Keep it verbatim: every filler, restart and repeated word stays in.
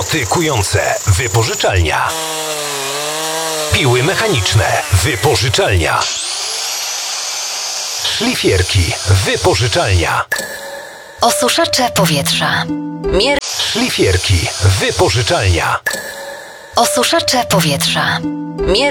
Płoty kujące. Wypożyczalnia. Piły mechaniczne. Wypożyczalnia. Szlifierki. Wypożyczalnia. Osuszacze powietrza. Mier... Szlifierki. Wypożyczalnia. Osuszacze powietrza. Mier...